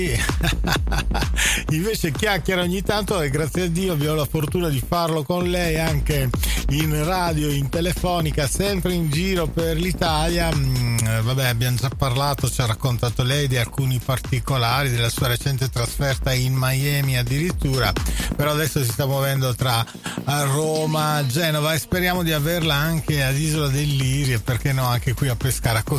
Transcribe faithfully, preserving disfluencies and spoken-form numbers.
Invece chiacchiera ogni tanto e grazie a Dio abbiamo la fortuna di farlo con lei anche in radio, in telefonica, sempre in giro per l'Italia. Mm, vabbè, abbiamo già parlato, ci ha raccontato lei di alcuni particolari della sua recente trasferta in Miami addirittura, però adesso si sta muovendo tra Roma, Genova e speriamo di averla anche ad Isola del Lirio e perché no anche qui a Pescara.